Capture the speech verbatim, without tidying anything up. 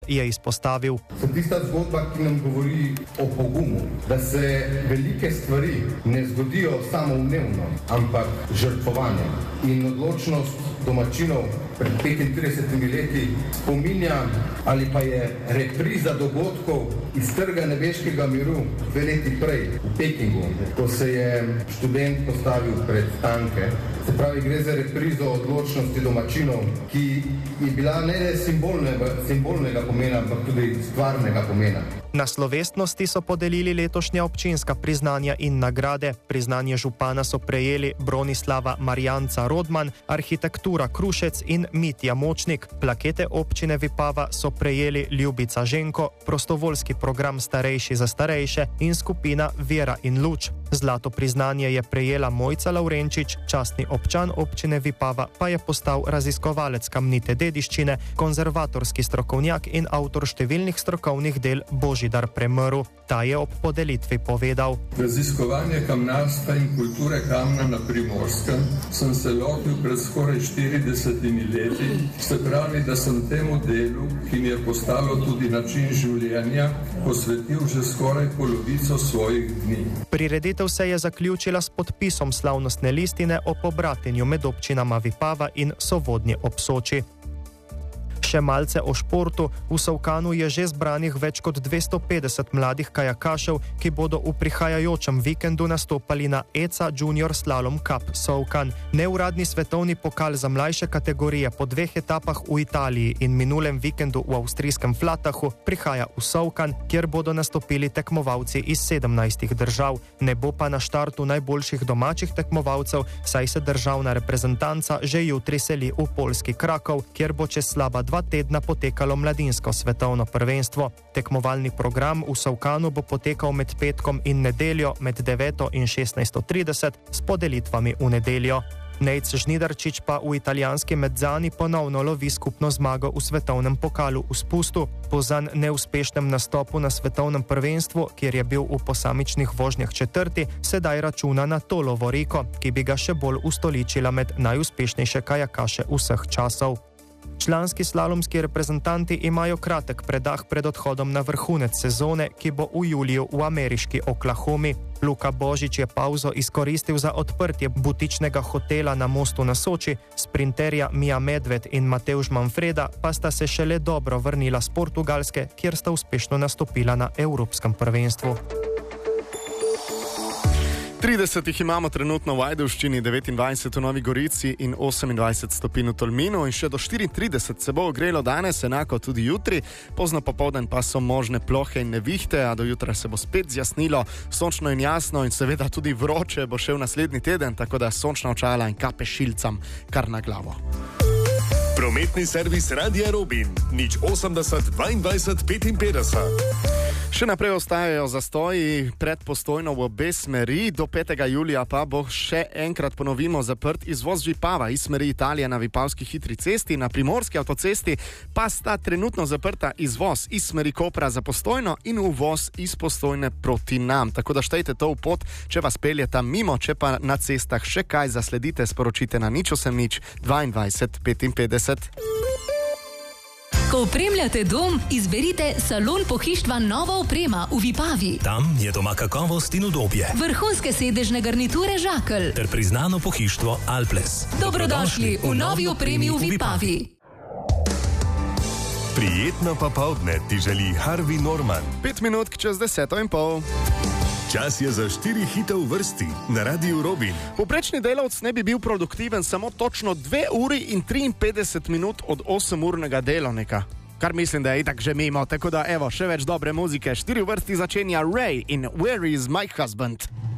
je izpostavil. So tista zgodba, ki nam govori o pogumu, da se velike stvari ne zgodijo samoumevno, ampak žrtvovanje. In odločnost domačinov pred petintridesetimi leti spominja ali pa je repriza dogodkov iz Trga nebeškega miru dve leti prej v Pekingu, ko se je študent postavil pred tanke. Se pravi, gre za reprizo odločnosti domačinov, ki je bila ne le simbolnega, simbolnega pomena, ampak tudi stvarnega pomena. Na slovesnosti so podelili letošnja občinska priznanja in nagrade. Priznanje župana so prejeli Bronislava Marjanca Rodman, Arhitektura Krušec in Mitja Močnik. Plakete občine Vipava so prejeli Ljubica Ženko, Prostovoljski program Starejši za starejše in skupina Vera in Luč. Zlato priznanje je prejela Mojca Lavrenčič, častni občan občine Vipava pa je postal raziskovalec kamnite dediščine, konzervatorski strokovnjak in avtor številnih strokovnih del Božidar Premrl. Ta je ob podelitvi povedal: Raziskovanje kamnarstva in kulture kamna na Primorskem sem se lotil pred skoraj štiridesetimi leti, se pravi, da sem temu delu, ki mi je postalo tudi način življenja, posvetil že skoraj polovico svojih dni. Prireditev se je zaključila s podpisom slavnostne listine o pobratenju med občinama Vipava in Sovodnje ob Soči. Še malce o športu. V Solkanu je že zbranih več kot dvesto petdeset mladih kajakašev, ki bodo v prihajajočem vikendu nastopali na E C A Junior Slalom Cup Solkan. Neuradni svetovni pokal za mlajše kategorije po dveh etapah v Italiji in minulem vikendu v avstrijskem Flatahu prihaja v Solkan, kjer bodo nastopili tekmovalci iz sedemnajstih držav. Ne bo pa na štartu najboljših domačih tekmovalcev, saj se državna reprezentanca že jutri seli v poljski Krakov, kjer bo čez slaba dva tedna potekalo mladinsko svetovno prvenstvo. Tekmovalni program v Solkanu bo potekal med petkom in nedeljo med deveto in šestnajsto trideset s podelitvami v nedeljo. Nejc Žnidarčič pa v italijanski Mezzani ponovno lovi skupno zmago v svetovnem pokalu v spustu. Po zanj neuspešnem nastopu na svetovnem prvenstvu, kjer je bil v posamičnih vožnjah četrti, sedaj računa na to lovoriko, ki bi ga še bolj ustoličila med najuspešnejše kajakaše vseh časov. Članski slalomski reprezentanti imajo kratek predah pred odhodom na vrhunec sezone, ki bo v juliju v ameriški Oklahomi. Luka Božič je pauzo izkoristil za odprtje butičnega hotela na mostu na Soči, sprinterja Mija Medved in Matevž Manfreda pa sta se šele dobro vrnila z Portugalske, kjer sta uspešno nastopila na evropskem prvenstvu. trideset jih imamo trenutno v Ajdovščini, devetindvajset v Novi Gorici in osemindvajset stopinj v Tolminu in še do štiriintrideset se bo ogrelo danes, enako tudi jutri. Pozno popoldan pa so možne plohe in nevihte, a do jutra se bo spet zjasnilo, sončno in jasno in seveda tudi vroče bo šel naslednji teden, tako da sončna očala in kape šilcam kar na glavo. Prometni servis Radia Robin, nič osemdeset dvaindvajset petinpetdeset. Še naprej ostajajo zastoji pred Postojno v obe smeri, do petega julija pa bo še enkrat ponovimo zaprt izvoz Vipava iz smeri Italije na Vipavski hitri cesti, na Primorski avtocesti pa sta trenutno zaprta izvoz iz smeri Kopra za Postojno in uvoz iz Postojne proti nam. Tako da štejte to v pot, če vas peljeta mimo, če pa na cestah še kaj zasledite, sporočite na nič osem nič dvaindvajset petinpetdeset. Ko opremljate dom, izberite Salon pohištva Nova oprema v Vipavi. Tam je doma kakovost in udobje. Vrhunske sedežne garniture Žakelj ter priznano pohištvo Alples. Dobrodošli v novi opremi v Vipavi. Prijetno popoldne ti želi Harvey Norman. Pet minut čez deseto in pol. Čas je za štiri hite v vrsti na Radiu Robin. Povprečni delavc ne bi bil produktiven samo točno dve uri in triinpetdeset minut od osemurnega delovnika. Kar mislim, da je itak že mimo, tako da evo, še več dobre muzike. Štiri v vrsti začenja Ray in Where is my husband?